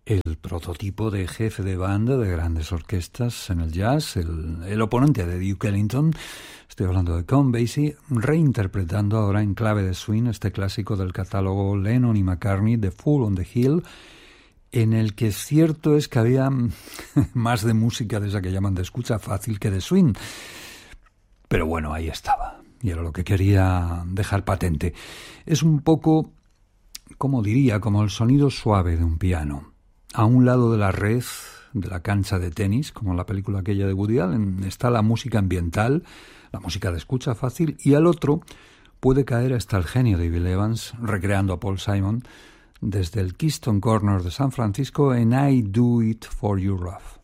El prototipo de jefe de banda de grandes orquestas en el jazz, el oponente de Duke Ellington. Estoy hablando de Count Basie, reinterpretando ahora en clave de swing este clásico del catálogo Lennon y McCartney, The Fool on the Hill, en el que cierto es que había más de música de esa que llaman de escucha fácil que de swing. Pero bueno, ahí estaba, y era lo que quería dejar patente. Es un poco, como diría, como el sonido suave de un piano. A un lado de la red, de la cancha de tenis, como en la película aquella de Woody Allen, está la música ambiental, la música de escucha fácil, y al otro puede caer hasta el genio de Bill Evans, recreando a Paul Simon, desde el Keystone Corner de San Francisco en I Do It For Your Love.